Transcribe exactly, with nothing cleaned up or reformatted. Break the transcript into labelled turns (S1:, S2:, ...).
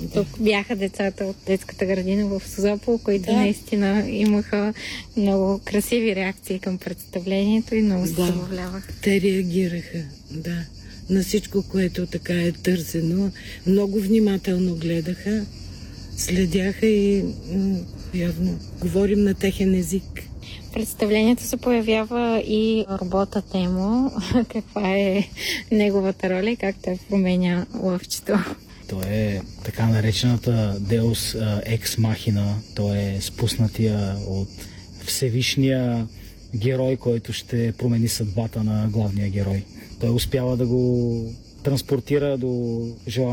S1: Тук бяха децата от детската градина в Созопол, които
S2: да.
S1: наистина имаха много красиви реакции към представлението и много се
S2: Да.
S1: забавляваха.
S2: Те реагираха, да, на всичко, което така е търсено. Много внимателно гледаха, следяха и м- явно говорим на техен език.
S1: Представлението се появява и робота Темо. Каква е неговата роля и как той променя лъвчето?
S3: Той е така наречената Deus Ex Machina. Той е спуснатия от Всевишния герой, който ще промени съдбата на главния герой. Той успява да го транспортира до желанието